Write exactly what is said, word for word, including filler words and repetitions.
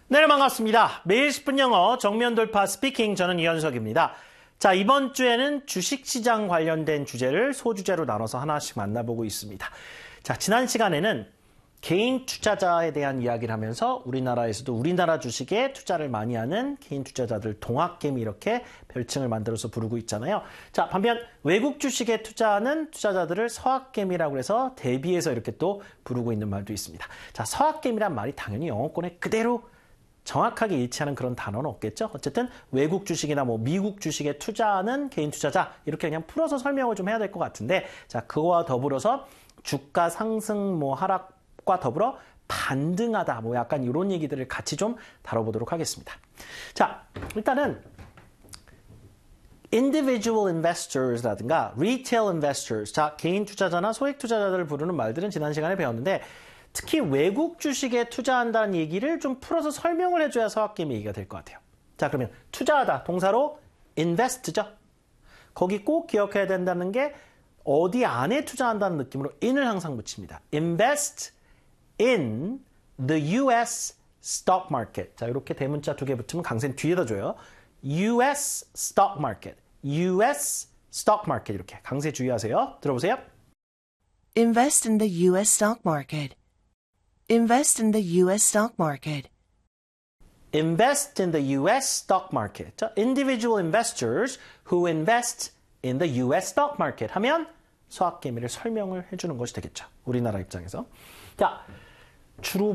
네, 반갑습니다. 매일 십 분 영어 정면 돌파 스피킹, 저는 이현석입니다. 자, 이번 주에는 주식시장 관련된 주제를 소주제로 나눠서 하나씩 만나보고 있습니다. 자, 지난 시간에는 개인 투자자에 대한 이야기를 하면서 우리나라에서도 우리나라 주식에 투자를 많이 하는 개인 투자자들 동학개미 이렇게 별칭을 만들어서 부르고 있잖아요. 자, 반면 외국 주식에 투자하는 투자자들을 서학개미라고 해서 대비해서 이렇게 또 부르고 있는 말도 있습니다. 자, 서학개미란 말이 당연히 영어권에 그대로 정확하게 일치하는 그런 단어는 없겠죠. 어쨌든 외국 주식이나 뭐 미국 주식에 투자하는 개인 투자자 이렇게 그냥 풀어서 설명을 좀 해야 될 것 같은데, 자, 그거와 더불어서 주가 상승 뭐 하락과 더불어 반등하다 뭐 약간 이런 얘기들을 같이 좀 다뤄보도록 하겠습니다. 자, 일단은 individual investors라든가 retail investors, 자, 개인 투자자나 소액 투자자들을 부르는 말들은 지난 시간에 배웠는데, 특히 외국 주식에 투자한다는 얘기를 좀 풀어서 설명을 해줘야 서학개미 얘기가 될 것 같아요. 자, 그러면 투자하다 동사로 invest죠. 거기 꼭 기억해야 된다는 게 어디 안에 투자한다는 느낌으로 in을 항상 붙입니다. invest in the U S stock market. 자, 이렇게 대문자 두 개 붙으면 강세는 뒤에다 줘요. U S stock market. U S stock market 이렇게 강세 주의하세요. 들어보세요. Invest in the U S stock market. Invest in the U S stock market. Invest in the U S stock market. 자, individual investors who invest in the U S stock market 하면 서학개미를 설명을 해주는 것이 되겠죠. 우리나라 입장에서. 자, 주로